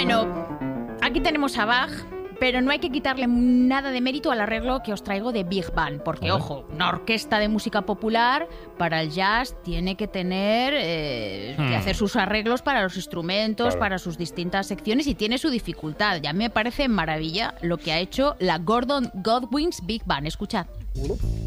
Bueno, aquí tenemos a Bach, pero no hay que quitarle nada de mérito al arreglo que os traigo de Big Band, porque, ojo, una orquesta de música popular para el jazz tiene que tener que hacer sus arreglos para los instrumentos, para sus distintas secciones, y tiene su dificultad. Y a mí me parece maravilla lo que ha hecho la Gordon Godwin's Big Band. Escuchad.